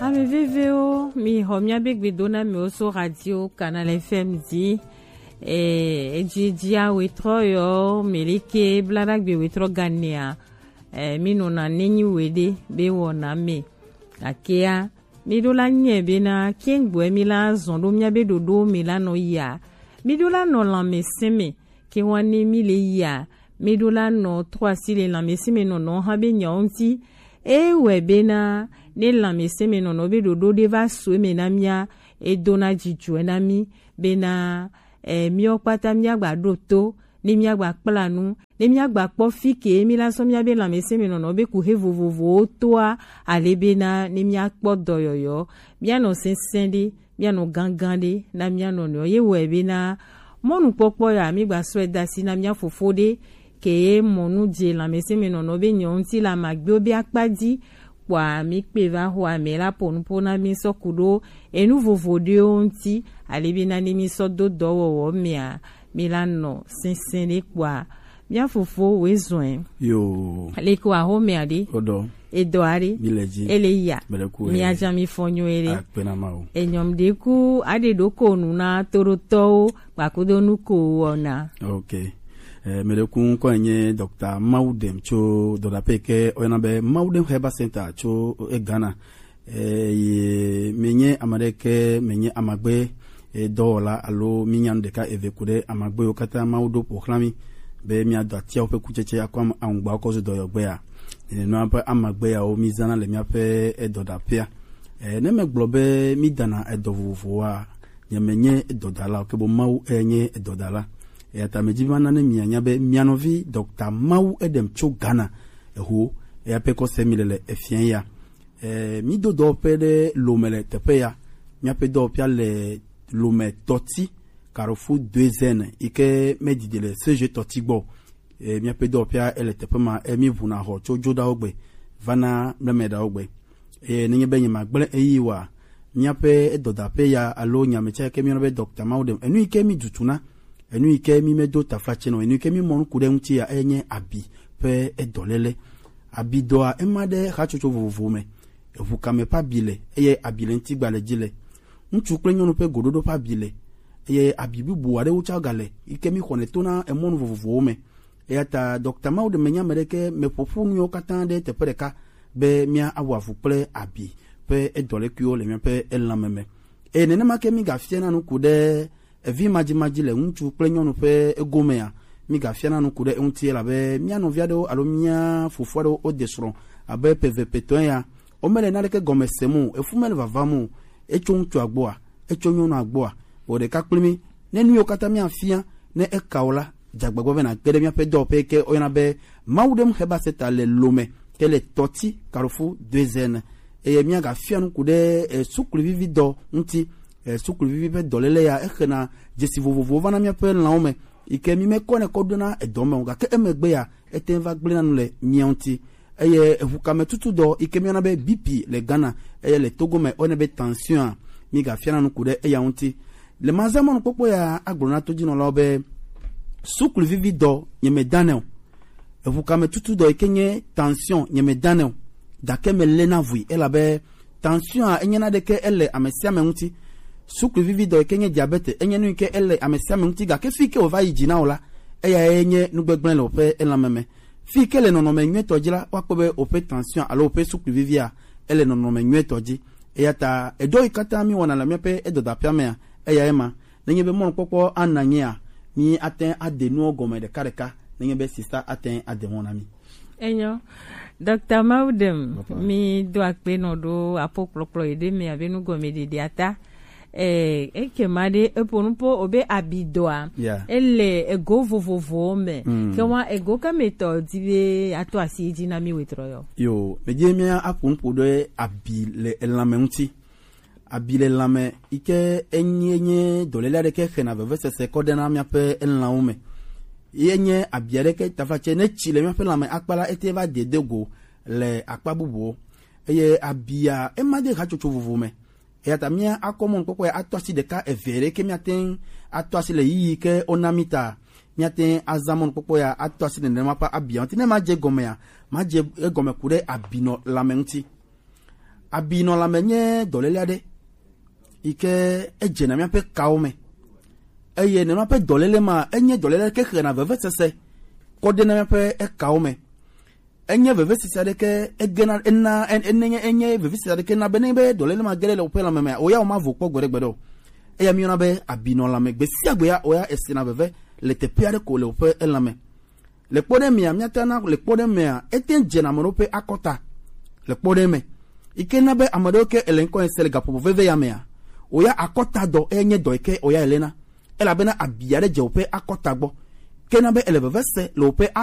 Ame veveo mi homia begvedona mi oso radio Canal FM di ejijia wetroyo meleke blaragbe wetro gania mi nona nenyi wede be wona me akea mi dola nyebe na kengbo mi la zondo mia be dodo mi la no ya mi dola no la meseme ke wani mi le ya mi dola no 3 sile la meseme no ha be nyonti webe na ne la meseme no be dodo de va sueme na mia dona jiju na mi be na mi okpata mi agba doto ni mi agba planu ni mi agba pofike mi la so mi abe la meseme no be ku he vovovo toa alebe na ni mi akpo doyoyo mi ano sensende mi ano gangande na mi ano no ye webe na monu popo ya mi gba so edasi na mi afofode ke monu je la meseme no be nyonti la magbe obi akpadi kwa mi peva ho amela ponpo na mi sokudo enu vovode onti alebe na ni mi so dodo wo mia milano sensene kwa mia fofo wezoen yo leko a ho me ade odo edoari mileji eleya mi aja mi fonyo ere apenamao enyom deku ade doko nu na toroto pakudo nu ko ona. Okay. Merekun ko nye Dr. Maudem cho do la peke onabe Maudem Herbal Center cho Ghana ye menye amareke menye amagbe dola alo minyan de ka evekude amagbe okata Maudo proclami be mi ado atia ope kucheche akwam angba ko zo do yogbe ya no apa amagbe ya o mizana le mi ape edoda pia ne me globe mi dana edovuvu wa nyemenye edodala okebo mau enye edodala ta mejibana ne mianya be mianovi Dr. Mau edem cho Ghana ho pe ko semilele efien ya mi do pede lomele tepe ya mi pe do pia le lome toti Carrefour 2N ike medidele CG toti gbo mi pe do pia ele tepe ma mi vuna ho cho joda ogbe vana mlemeda ogbe ninye be nyima gbele eyiwa mi pe edoda pe ya alo nyamecha ke mi no be Dr. Mau dem enu ike mi dutuna enu ike mi medo tafache no enu ike mi monu kude nti ya enye abi pe edolele abi doa emade hachocho vovo me evuka me pa bile eye abile nti gbale jile ntu kle nyonu pe gododo pa bile eye abibi buare ucha gale ike mi konetona emonu vovo me eyata Dr. Maudem menya mereke me popunu yo katande tepereka be mia awafu ple abi pe edole kyo le mi pe elameme nene make mi gafiena no kude evi maji le unchu plenyo no pe egomea mi gafiana no kude unti la be mia no viado alo mia fufuado o desron abe pvp ya o mele na leke gomesemu efumele vavamu echonchu agboa echonyo no agboa o de kaklimi nenu yo kata mi afia ne ekaola jagbagbo na gede mi pe do pe ke o yana be Maudem Herbal Center le lome kele toti Carrefour 2N mi gafia no kude sukuli vivido unti sukulu vive dolele ya ekena jesi vovovo vana mi apel laome ike mi me kone kodona edome nga ke emegbe ya etenva gblena nule mianti eye evuka me tutu do ike mi onabe BP le Ghana eye le Togo me onabe tension mi ga fiana no kude eya unti le mazamo no popo ya aglona toji no lobe sukulu vive do nyeme Daniel evuka me tutu do ikenye tension nyeme Daniel da ke me lena vui elabe tension enyana de ke ele amesia me unti sukru vivi do kenye diabete enye nu ke ele amesia me ntiga ke fike ova yijina ola eya enye nu gbegben le ope elameme fike le nono me nweto jila wakobe ope tension alo ope sukru vivi a ele nono me nweto ji eya ta edo ikata mi wona la mepe edoda pia me eya ema nenye be mon popo ananye a mi aten adenu ogome de kareka nenye be sister aten ademona mi enyo Dr. Maudem mi do akpe no do apokplo ede me abenu gome de diata ekemade eponpo obe abidoa ele ego vovovo me kewa ego kameto dibe ato asiji na mi wetroyo yo meje mi aponpo do abile elamenti abile lame ike enyenye dolele de ke khena veve se kodena mi ape enlaume yenye abiere ke tafache ne chile mi ape lame akpala eteva dedego le akpabubo eye abia emade hachocho vovo me eta mia akomon poko atosi de ka evere ke miaten atosi le yi ke onamita miaten azamon poko ya atosi de mapa abianti ne maje gome ya maje gome kure abino lamenti abinɔ la me nye dɔléle aɖe yi ke edzena míaƒe kawo me eye nenema ƒe dɔléle ma enye dɔléle ke xena vevesese kɔ ɖe na míaƒe kawo me. Enye vevesese aɖe ke egena enye vevesese aɖe ke na be ne be dɔléle ma ge ɖe le woƒe lãme mea woya wo ma vo kpɔ gbeɖegbe ɖe o. Eya míyɔna be abinɔ lãme gbe sia gbe ya woya esena veve le teƒe aɖe ko le woƒe lãme. Le kpɔ ɖe mea míatana le kpɔ ɖe mea ete dzena ame ɖewo ƒe akɔta le kpɔ ɖe me yi ke na be ame ɖewo ke ele ŋkɔ se le gaƒoƒo veve ya mea woya akɔta dɔ enye dɔ yi ke woya elena elabena abi aɖe dze woƒe akɔta gbɔ ke na be ele veve se le woƒe